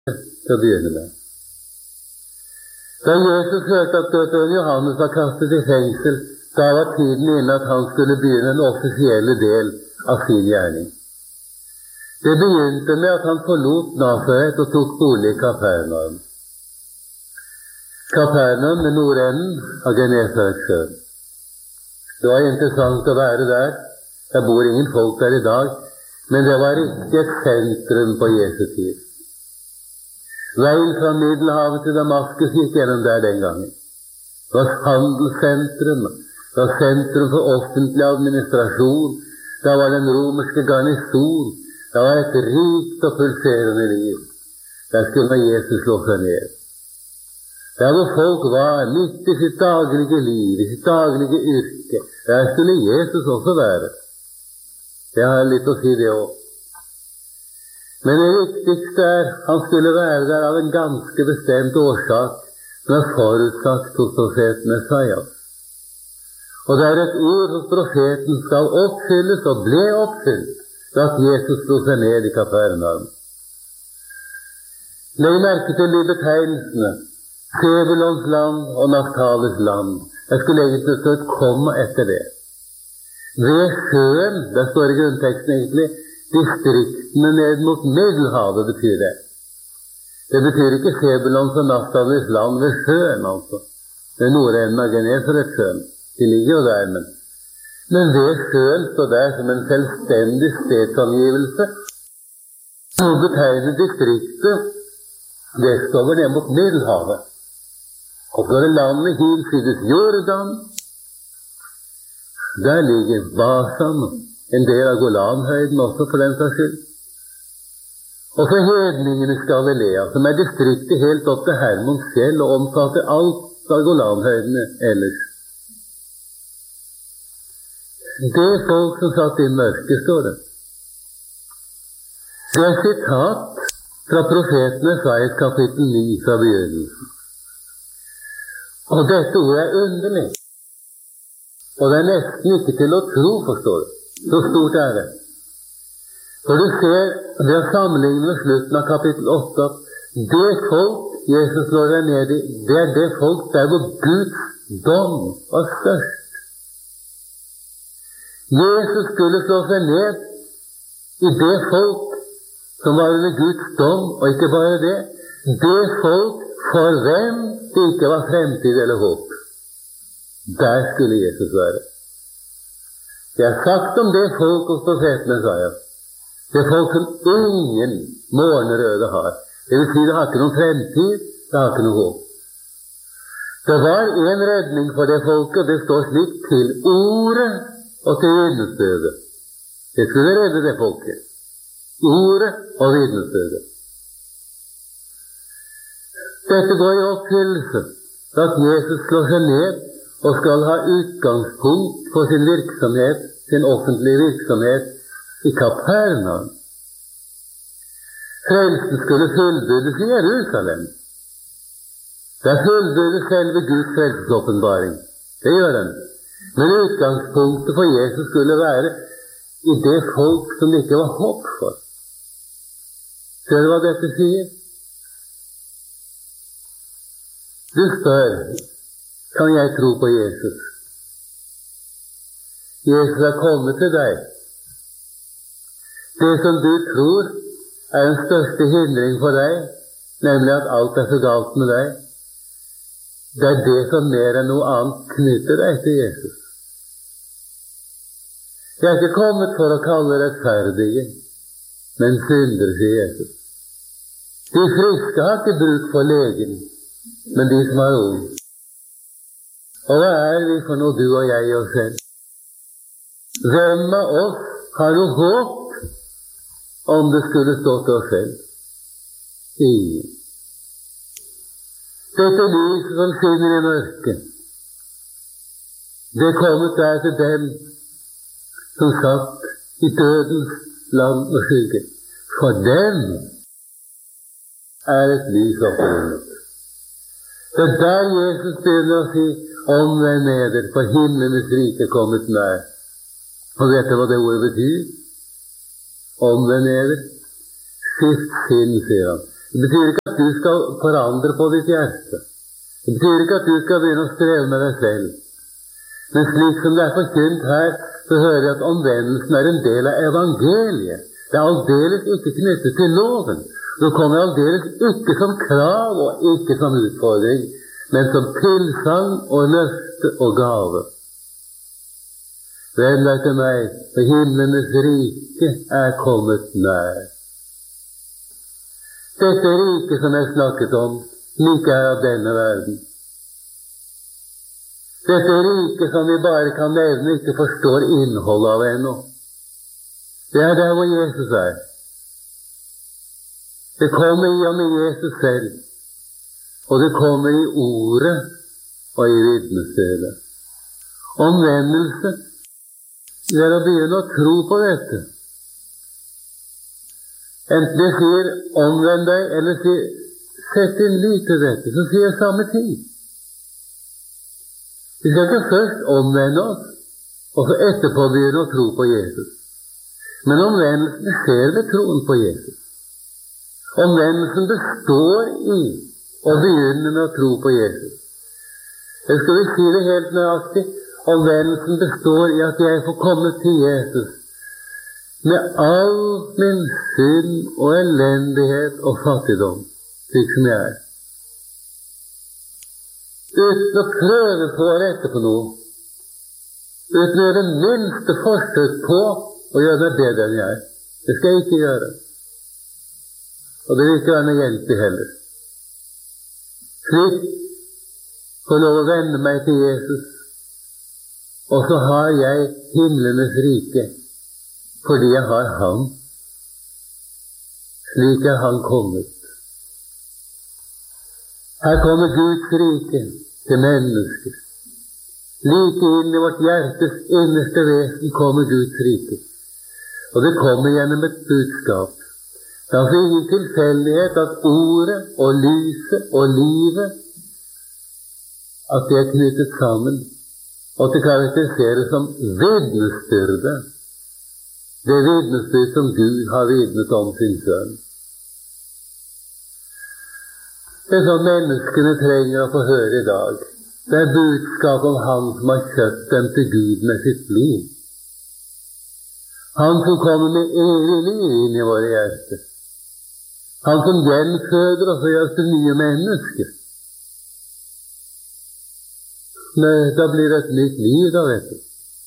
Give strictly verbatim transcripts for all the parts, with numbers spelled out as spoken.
til å begynne med. Da Jesus hørte at døperen Johannes var kastet i fengsel, da var tiden inne at han skulle begynne en offisielle del av sin gjerning. Det begynte med at han forlot Nasaret og tok bolig i Kapernaum. Kapernaum med nordenden av Genesaretsjøen. Det var interessant å være der. Det bor ingen folk der i dag, men det var ikke et sentrum på Jesu tid. Veien fra Middelhavet til Damaskus gikk gjennom der den gangen. Det var handelssentrum, det var sentrum for offentlig administrasjon, det var den romerske garnison, det var et rikt og pulserende liv. Der skulle Jesus slå seg ned. Der hvor folk var, midt i sitt daglige liv, i sitt daglige yrke, der skulle Jesus også være. Det har litt å si det også. Men det viktigste er, han skulle være der av en ganske bestemt årsak, som er forutsagt hos profeten Esaias. Og det er et ord hos profeten skal oppfylles og ble oppfylt, da at Jesus slo seg ned i Kapernaum. Legg merke til de betegnelsene, Sebulons land og Naftales land. Jeg skulle egentlig stå et komma etter det. Ved sjøen, der står i grunnteksten egentlig, distriktene ned mot Middelhavet betyr det. Det betyr ikke Sebulons og Naftales land ved sjøen, altså. Det er nordenden av Genesaretsjøen. De ligger jo der, men. Men ved sjøen står der som en selvstendig stedsangivelse, som betegner distriktet vestover ned mot Middelhavet. Og så er det landet hinsides Jordan. Der ligger Basan, en del av Golanhøyden også for den saks skyld. Og så hedningenes Galilea, som er distriktet helt opp til Hermons fjell og omfatter alt av Golanhøydene ellers. Det er folk som satt i mørket, står det. Det er sitat fra profeten Esaias kapittel ni fra begynnelsen. Og dette ordet er underlig. Og det er nesten ikke til å tro, forstår du. Så stort er det. For du ser, ved å sammenligne med slutten av kapittel åtte, at det folk Jesus slår deg ned i, det er det folk der hvor Guds dom var størst. Jesus skulle slå seg ned i det folk som var under Guds dom, og ikke bare det, det folk for hvem det ikke var fremtid eller håp. Der skulle Jesus være. Det er sagt om det folk hos profeten Esaias. Det folk som ingen morgenrøde har. Det vil si, det har ikke noen fremtid, det har ikke noe håp. Det var en redning for det folket, det står slik, til ordet og til vitnesbyrdet. Det skulle redde det folket. Ordet og vitnesbyrdet. Dette går i oppfyllelse, at Jesus slår seg ned og skal ha utgangspunkt for sin virksomhet, sin offentlige virksomhet, i Kapernaum. Frelsen skulle fullbyrdes i Jerusalem. Der fullbyrdes selve Guds frelsesåpenbaring. Det gjør den. Men utgangspunktet for Jesus skulle være i det folk som det ikke var håp for. Ser du hva dette sier? Du spør, kan jeg tro på Jesus? Jesus er kommet til deg. Det som du tror er den største hindring for deg, nemlig at alt er så galt med deg, det er det som mer enn noe annet knytter deg til Jesus. Jeg er ikke kommet for å kalle rettferdige, men syndere, sier Jesus. De friske har ikke bruk for legen, men de som er unge. Og hva er vi for noe, du og jeg oss selv? Hvem av oss har noe håp om det skulle stå til oss selv? Ingen. Dette lys som skinner i mørket, det kommer der til dem som satt i dødens land og skygge. For dem er et lys oppfunnet. Det er der Jesus begynner å si, omvend eder, for himlenes rike er kommet nær. Og vet du hva det ordet betyr? Omvend eder. Skift sinn, sier han. Det betyr ikke at du skal forandre på ditt hjerte. Det betyr ikke at du skal begynne å streve med deg selv. Men slik som det er forkynt her, så hører jeg at omvendelsen er en del av evangeliet. Det er aldeles ikke knyttet til loven. Det kommer aldeles ikke som krav og ikke som utfordring, men som tilsagn og løfte og gave. Vend deg til meg, for himlenes rike er kommet nær. Dette rike som jeg snakket om, like er av denne verden. Dette rike som vi bare kan nevne, ikke forstår innholdet av ennå. Det er der hvor Jesus er. Det kommer i og med Jesus selv, og det kommer i ordet og i vitnesbyrdet. Omvendelse, det er å begynne å tro på dette. Enten det sier omvend deg, eller sier sett din lit til dette, så sier jeg samme ting. Vi skal ikke først omvende oss, og så etterpå begynne å tro på Jesus. Men omvendelsen skjer ved troen på Jesus. Omvendelsen består i å begynne med å tro på Jesus. Jeg skal vi si det helt nøyaktig. Omvendelsen består i at jeg får komme til Jesus med all min synd og elendighet og fattigdom, slik som jeg er. Uten å prøve på å rette på noe. Uten å gjøre det minste forsøk på å gjøre meg bedre enn jeg er. Det skal jeg ikke gjøre. Og det vil ikke være noe hjelp i heller. Slik får lov å vende meg til Jesus, og så har jeg himlenes rike, fordi jeg har Han. Slik er Han kommet. Her kommer Guds rike til mennesker. Like inn i vårt hjertes innerste vesen kommer Guds rike. Og det kommer gjennom et budskap. Det er altså ingen tilfeldighet at ordet og lyset og livet, at det er knyttet sammen, og det karakteriseres som vitnesbyrdet. Det vitnesbyrd som Gud har vitnet om sin sønn. Det som menneskene trenger å få høre i dag, det er budskap om Han som har kjøpt dem til Gud med sitt blod. Han som kommer med evig liv inn i våre hjerter. Han som gjenføder oss og gjør oss til nye mennesker. Men da blir det et nytt liv, da, vet du.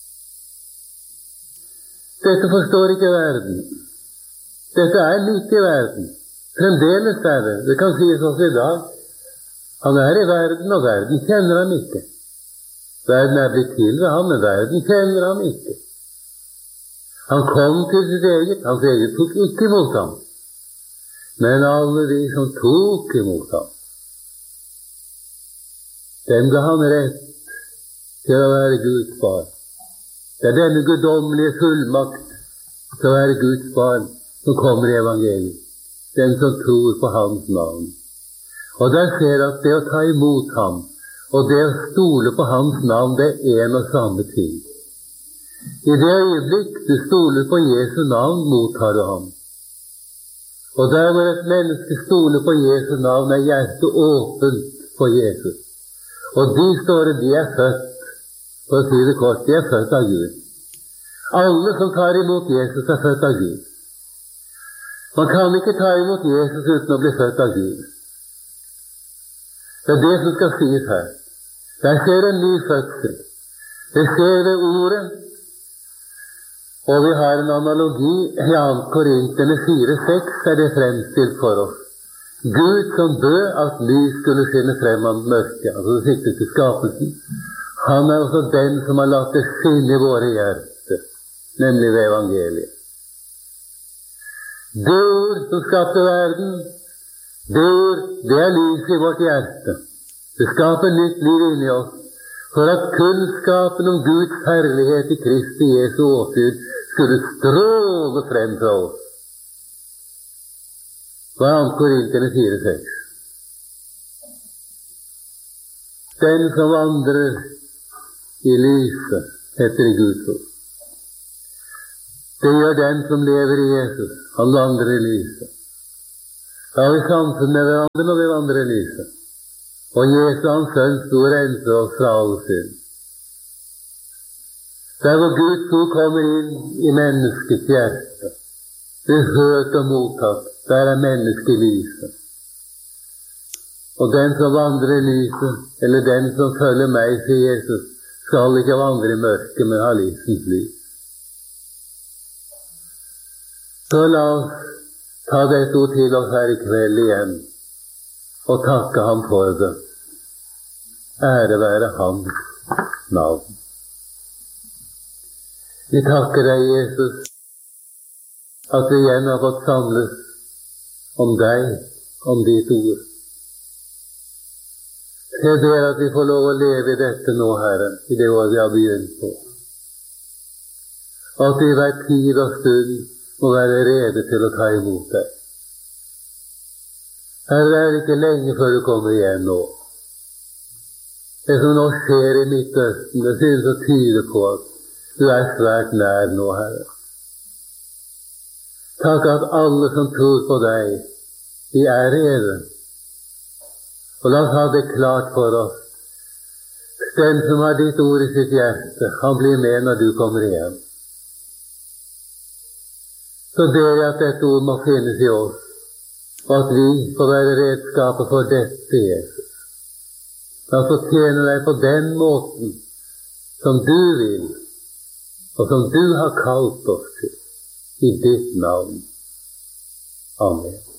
Dette forstår ikke verden. Dette er midt i verden. Fremdeles er det. Det kan sies også i dag. Han er i verden, og verden kjenner ham ikke. Verden er blitt til ved ham, men verden kjenner ham ikke. Han kom til sitt eget. Hans eget tok ikke imot ham. Men alle de som tok imot ham, dem ga han rett til å være Guds barn. Det er denne guddommelige fullmakt til å være Guds barn som kommer i evangeliet. Den som tror på Hans navn. Og der ser at det å ta imot ham og det å stole på Hans navn, det er en og samme ting. I det øyeblikk du stoler på Jesu navn, mottar du ham. Og der hvor et menneske stoler på Jesu navn, er hjertet åpent for Jesus. Og de står det, de er født, for å si det kort, de er født av Gud. Alle som tar imot Jesus, er født av Gud. Man kan ikke ta imot Jesus uten å bli født av Gud. Det er det som skal sies her. Der skjer en ny fødsel. Det skjer ved ordet. Og vi har en analogi i andre Korinterne fire seks, er det fremstilt for oss. Gud som bød at lys skulle skinne frem av mørket, altså det siktet til skapelsen. Han er også den som har latt det skinne i våre hjerter, nemlig ved evangeliet. Det ord som skapte verden, det ord, det er lys i vårt hjerte. Det skaper nytt liv inni oss, for at kunnskapen om Guds herlighet i Kristi Jesu åsyn skulle stråle frem fra oss. Hva er andre Korinterne fire seks? Den som vandrer i lyset, heter i Guds ord. Det gjør den som lever i Jesus. Han vandrer i lyset. Da har vi samfunn med hverandre når vi vandrer i lyset. Og Jesu hans sønn sto og renser oss fra all synd. Der hvor Guds ord kommer inn i menneskets hjerte, blir hørt og mottatt, der er mennesket lyset. Og den som vandrer i lyset, eller den som følger meg, sier Jesus, skal ikke vandre i mørket, men ha livsens lys. Så la oss ta dette ord til oss her i kveld igjen, og takke ham for det. Ære være hans navn. Vi takker deg, Jesus, at vi igjen har fått samles om deg, om ditt ord. Jeg ber at vi får lov å leve i dette nå, Herre, i det året vi har begynt på. Og at vi hver tid og stund må være rede til å ta imot deg. Herre, det er ikke lenge før du kommer igjen nå. Det som nå skjer i Midtøsten, det synes å tyde på at du er svært nær nå, Herre. Takk at alle som tror på deg, de er rede. Og la oss ha det klart for oss. Den som har ditt ord i sitt hjerte, han blir med når du kommer igjen. Så ber jeg at dette ord må finnes i oss, og at vi får være redskaper for dette, Jesus. La oss få tjene deg på den måten som du vil, og som du har kalt oss til, i ditt navn. Amen.